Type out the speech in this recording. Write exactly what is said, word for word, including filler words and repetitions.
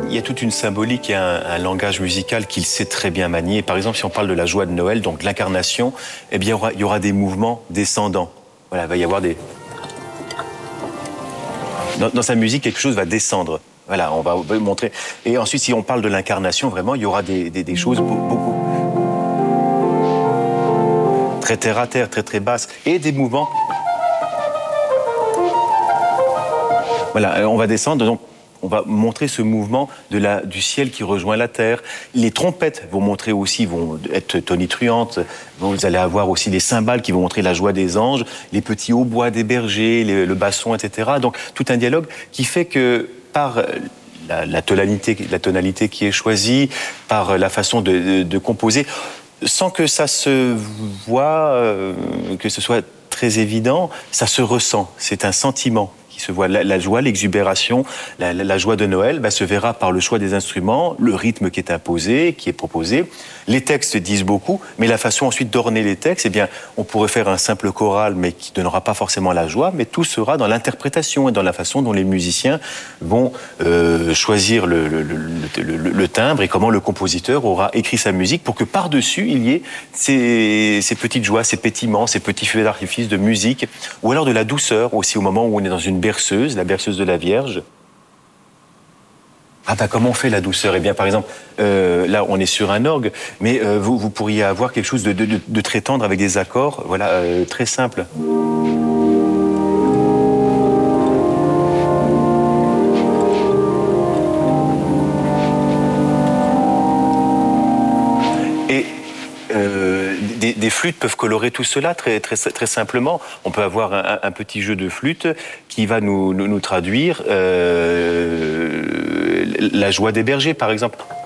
Il y a toute une symbolique et un, un langage musical qu'il sait très bien manier. Par exemple, si on parle de la joie de Noël, donc de l'incarnation, eh bien, il y aura, il y aura des mouvements descendants. Voilà, il va y avoir des... Dans, dans sa musique, quelque chose va descendre. Voilà, on va montrer. Et ensuite, si on parle de l'incarnation, vraiment, il y aura des, des, des choses beaucoup... très terre à terre, très très basses. Et des mouvements... Voilà, on va descendre, donc... On va montrer ce mouvement de la, du ciel qui rejoint la terre. Les trompettes vont montrer aussi, vont être tonitruantes. Vous allez avoir aussi les cymbales qui vont montrer la joie des anges, les petits hautbois des bergers, les, le basson, et cetera. Donc tout un dialogue qui fait que par la, la, tonalité, la tonalité qui est choisie, par la façon de, de, de composer, sans que ça se voit, euh, que ce soit très évident, ça se ressent. C'est un sentiment qui se voit. La, la joie, l'exubération, la, la, la joie de Noël bah, se verra par le choix des instruments, le rythme qui est imposé, qui est proposé. Les textes disent beaucoup, mais la façon ensuite d'orner les textes, eh bien, on pourrait faire un simple choral, mais qui ne donnera pas forcément la joie, mais tout sera dans l'interprétation et dans la façon dont les musiciens vont euh, choisir le, le, le, le, le timbre et comment le compositeur aura écrit sa musique pour que par-dessus, il y ait ces, ces petites joies, ces pétillements, ces petits feux d'artifice de musique, ou alors de la douceur aussi au moment où on est dans une berceuse, la berceuse de la Vierge. Ah bah comment on fait la douceur? Eh bien par exemple, euh, là on est sur un orgue, mais euh, vous, vous pourriez avoir quelque chose de, de, de très tendre avec des accords, voilà, euh, très simples. Et euh, des, des flûtes peuvent colorer tout cela très, très, très simplement. On peut avoir un, un petit jeu de flûte qui va nous, nous, nous traduire euh, la joie des bergers, par exemple.